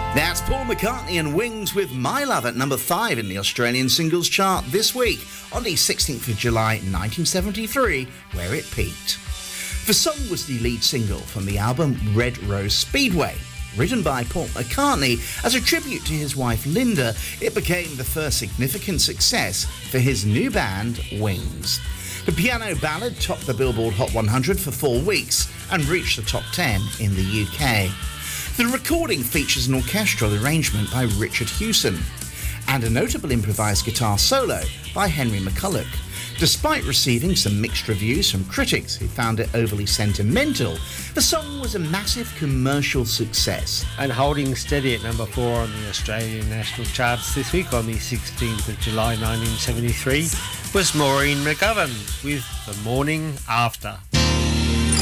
That's Paul McCartney and Wings with My Love at number 5 in the Australian singles chart this week on the 16th of July 1973, where it peaked. The song was the lead single from the album Red Rose Speedway. Written by Paul McCartney as a tribute to his wife Linda, it became the first significant success for his new band, Wings. The piano ballad topped the Billboard Hot 100 for 4 weeks and reached the top 10 in the UK. The recording features an orchestral arrangement by Richard Hewson and a notable improvised guitar solo by Henry McCulloch. Despite receiving some mixed reviews from critics who found it overly sentimental, the song was a massive commercial success. And holding steady at number 4 on the Australian national charts this week on the 16th of July 1973 was Maureen McGovern with The Morning After.